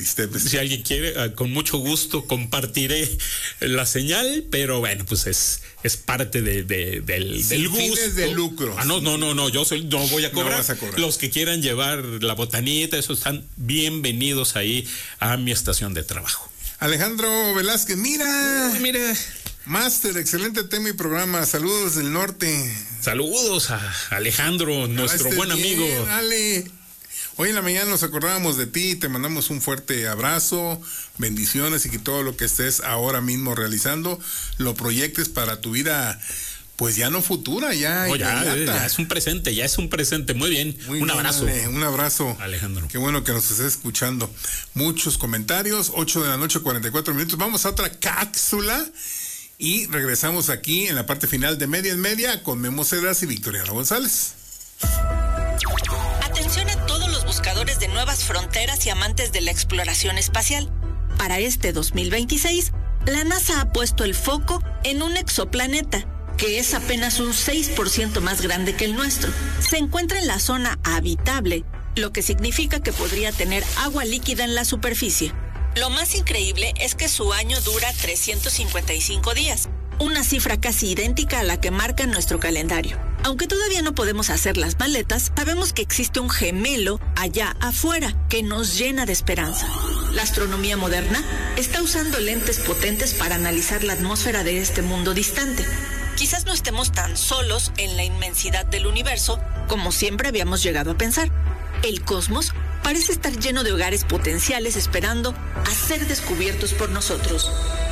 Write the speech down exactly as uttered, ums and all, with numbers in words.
Telistep. Si alguien quiere, con mucho gusto compartiré la señal, pero bueno, pues es, es parte de, de, del, del gusto. Fines de lucro. Ah, no, no, no, no, yo soy, no voy a cobrar. No vas a cobrar. Los que quieran llevar la botanita, esos están bienvenidos ahí a mi estación de trabajo. Alejandro Velázquez, mira. Uy, mira. Máster, excelente tema y programa. Saludos del norte. Saludos a Alejandro, nuestro Estés buen bien, amigo. Ale. Hoy en la mañana nos acordábamos de ti, te mandamos un fuerte abrazo, bendiciones y que todo lo que estés ahora mismo realizando lo proyectes para tu vida, pues ya no futura, ya. Oh, ya, ya es un presente, ya es un presente. Muy bien, Muy un bien, abrazo. Ale, un abrazo, Alejandro. Qué bueno que nos estés escuchando. Muchos comentarios, ocho de la noche, cuarenta y cuatro minutos. Vamos a otra cápsula y regresamos aquí en la parte final de Media en Media con Memo Cedras y Victoriano González. Atención a todos los buscadores de nuevas fronteras y amantes de la exploración espacial. Para este dos mil veintiséis, la NASA ha puesto el foco en un exoplaneta que es apenas un seis por ciento más grande que el nuestro. Se encuentra en la zona habitable, lo que significa que podría tener agua líquida en la superficie. Lo más increíble es que su año dura trescientos cincuenta y cinco días, una cifra casi idéntica a la que marca nuestro calendario. Aunque todavía no podemos hacer las maletas, sabemos que existe un gemelo allá afuera que nos llena de esperanza. La astronomía moderna está usando lentes potentes para analizar la atmósfera de este mundo distante. Quizás no estemos tan solos en la inmensidad del universo como siempre habíamos llegado a pensar. El cosmos parece estar lleno de hogares potenciales esperando a ser descubiertos por nosotros.